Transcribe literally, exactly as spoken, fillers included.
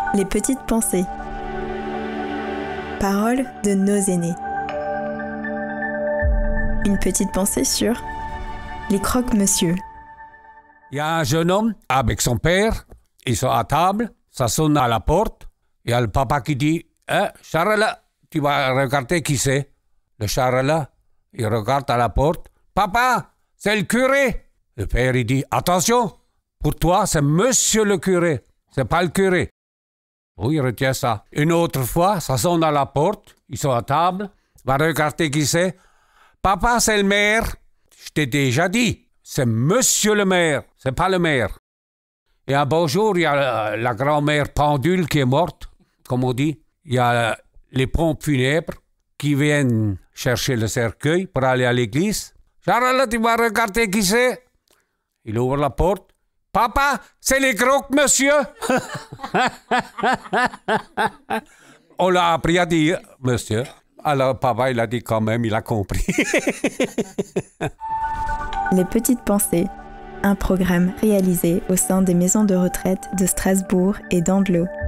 Les petites pensées. Paroles de nos aînés. Une petite pensée sur les croque-monsieur. Il y a un jeune homme avec son père, ils sont à table, ça sonne à la porte, il y a le papa qui dit eh, « Charles, tu vas regarder qui c'est ?» Le Charles, il regarde à la porte, « Papa, c'est le curé !» Le père, il dit « Attention, pour toi, c'est monsieur le curé, c'est pas le curé. » Oui, il retient ça. Une autre fois, ça sonne à la porte, ils sont à table, va regarder qui c'est. « Papa, c'est le maire. » Je t'ai déjà dit, c'est monsieur le maire, c'est pas le maire. Et un beau jour, il y a la, la grand-mère pendule qui est morte, comme on dit. Il y a les pompes funèbres qui viennent chercher le cercueil pour aller à l'église. « Charles, tu vas regarder qui c'est ?» Il ouvre la porte. « Papa, c'est les croque-monsieur. » On l'a appris à dire « monsieur ». Alors papa, il a dit quand même, il a compris. Les petites pensées, un programme réalisé au sein des maisons de retraite de Strasbourg et d'Andlau.